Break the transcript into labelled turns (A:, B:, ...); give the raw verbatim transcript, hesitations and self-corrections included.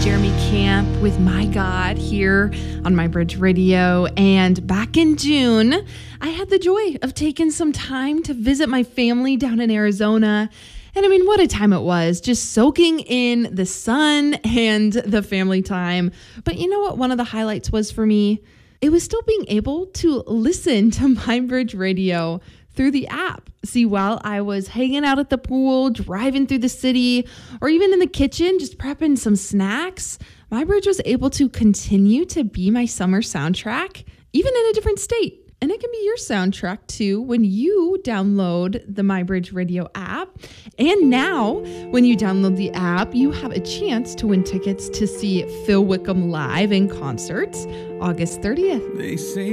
A: Jeremy Camp with My God here on My Bridge Radio. And back in June, I had the joy of taking some time to visit my family down in Arizona. And I mean, what a time it was, just soaking in the sun and the family time. But you know what one of the highlights was for me? It was still being able to listen to My Bridge Radio through the app. See, while I was hanging out at the pool, driving through the city, or even in the kitchen, just prepping some snacks, My Bridge was able to continue to be my summer soundtrack, even in a different state. And it can be your soundtrack too when you download the My Bridge Radio app. And now, when you download the app, you have a chance to win tickets to see Phil Wickham live in concert August thirtieth.
B: They say